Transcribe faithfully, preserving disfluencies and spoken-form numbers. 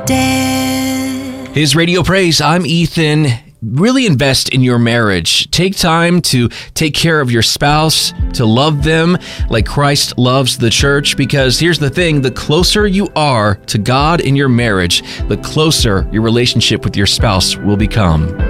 dead. His Radio Praise, I'm Ethan. Really invest in your marriage. Take time to take care of your spouse, to love them like Christ loves the church, because here's the thing, the closer you are to God in your marriage, the closer your relationship with your spouse will become.